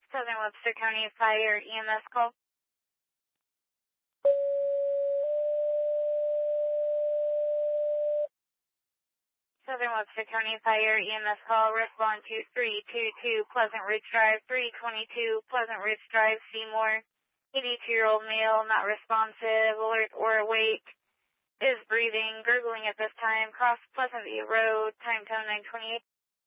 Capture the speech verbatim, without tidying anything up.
Southern Webster County Fire E M S call. Southern Webster County Fire E M S call, respond to three two two Pleasant Ridge Drive, three twenty-two Pleasant Ridge Drive, Seymour. eighty-two-year-old male, not responsive, alert or awake, is breathing, gurgling at this time, cross Pleasant View Road, time code nine twenty-eight.